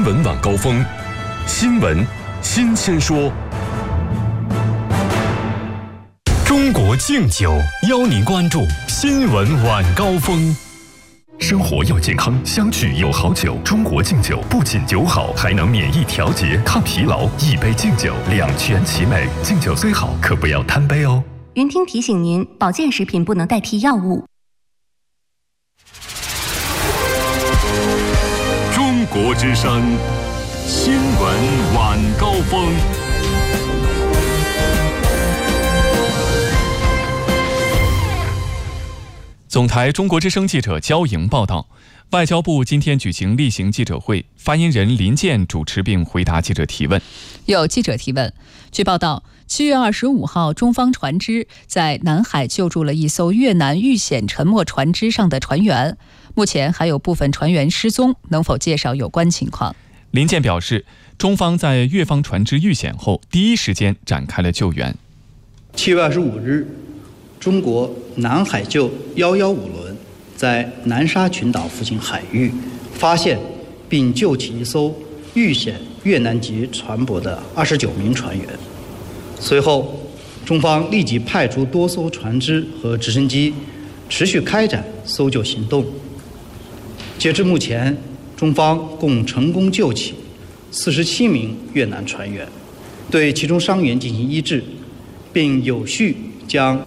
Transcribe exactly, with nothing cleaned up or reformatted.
闻晚高峰，新闻新鲜说。中国敬酒邀您关注新闻晚高峰。生活要健康，相聚有好酒。中国敬酒不仅酒好，还能免疫调节、抗疲劳。一杯敬酒，两全其美。敬酒虽好，可不要贪杯哦。 云听提醒您，保健食品不能代替药物。 中国之声，新闻晚高峰。 总台中国之声记者焦莹报道，外交部今天举行例行记者会，发言人林健主持并回答记者提问。 有记者提问，据报道，七月二十五号，中方船只在南海救助了一艘越南遇险沉没船只上的船员，目前还有部分船员失踪，能否介绍有关情况？ 林健表示，中方在越方船只遇险后，第一时间展开了救援。 七月二十五日，中国南海救幺幺五轮在南沙群岛附近海域发现并救起一艘遇险越南籍船舶的二十九名船员。随后，中方立即派出多艘船只和直升机，持续开展搜救行动。截至目前，中方共成功救起四十七名越南船员，对其中伤员进行医治，并有序将